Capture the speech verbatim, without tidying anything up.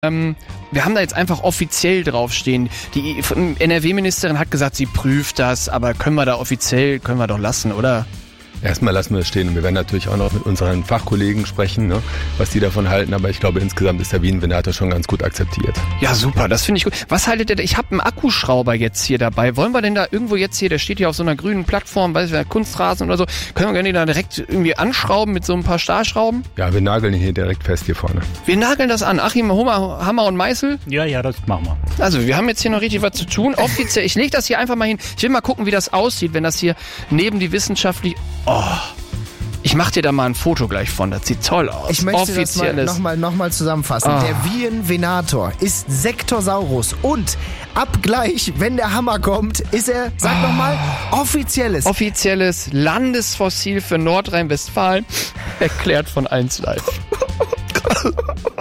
Ähm, wir haben da jetzt einfach offiziell draufstehen. Die N R W-Ministerin hat gesagt, sie prüft das, aber können wir da offiziell, können wir doch lassen, oder? Erstmal lassen wir es stehen und wir werden natürlich auch noch mit unseren Fachkollegen sprechen, ne, was die davon halten, aber ich glaube insgesamt ist der Wien-Venator schon ganz gut akzeptiert. Ja, super, das finde ich gut. Was haltet ihr, ich habe einen Akkuschrauber jetzt hier dabei, wollen wir denn da irgendwo jetzt hier, der steht hier auf so einer grünen Plattform, weiß ich, Kunstrasen oder so, können wir gerne da direkt irgendwie anschrauben mit so ein paar Stahlschrauben? Ja, wir nageln ihn hier direkt fest hier vorne. Wir nageln das an, Achim, Hummer, Hammer und Meißel? Ja, ja, das machen wir. Also, wir haben jetzt hier noch richtig was zu tun, offiziell, ich lege das hier einfach mal hin, ich will mal gucken, wie das aussieht, wenn das hier neben die wissenschaftlich, oh... Ich mach dir da mal ein Foto gleich von, das sieht toll aus. Ich möchte das mal nochmal noch mal zusammenfassen. Ah. Der Wien-Venator ist Sektosaurus und ab gleich, wenn der Hammer kommt, ist er, sag ah. nochmal, offizielles. Offizielles Landesfossil für Nordrhein-Westfalen, erklärt von eins Live.